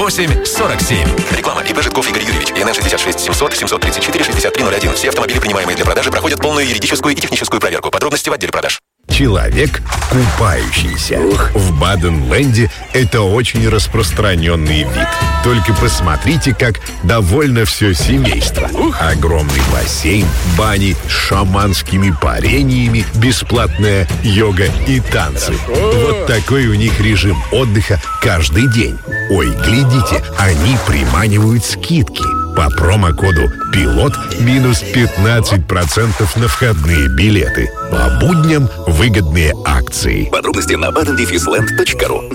847. Реклама. ИП Житков Игорь Юрьевич. ИНН 66 700 734 6301. Все автомобили, принимаемые для продажи, проходят полную юридическую и техническую проверку. Подробности в отделе продаж. Человек, купающийся. В Баден-Ленде это очень распространенный вид. Только посмотрите, как довольно все семейство. Огромный бассейн, бани с шаманскими парениями, бесплатная йога и танцы. Вот такой у них режим отдыха каждый день. Ой, глядите, они приманивают скидки. По промокоду «Пилот» минус 15% на входные билеты. По будням выгодные акции. Подробности на badendefisland.ru.